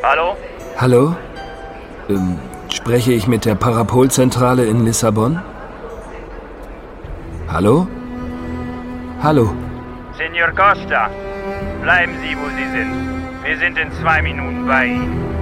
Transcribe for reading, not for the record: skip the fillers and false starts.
Hallo? Hallo? Spreche ich mit der Parapol-Zentrale in Lissabon? Hallo? Hallo? Senor Costa, bleiben Sie, wo Sie sind. Wir sind in 2 Minuten bei Ihnen.